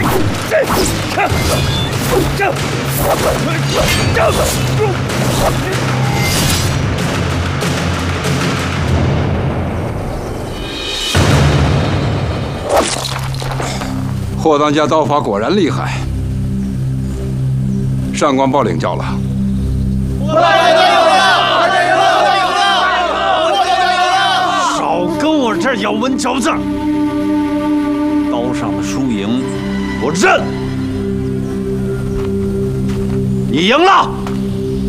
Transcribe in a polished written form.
霍当家刀法果然厉害，上官报领教了。 少跟我这儿咬文嚼字，刀上的输赢我认。你赢了。